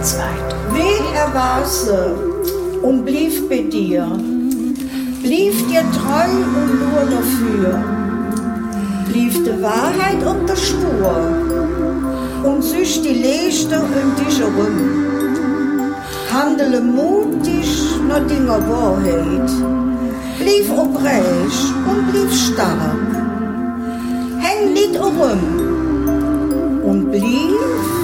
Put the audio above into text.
Wen er se und blieb bei dir, blieb dir treu und nur dafür, blieb die Wahrheit um der Spur und süß die Leiste um dich herum. Handele mutig nach deiner Wahrheit, blieb oprecht und blieb stark, häng nicht herum und blieb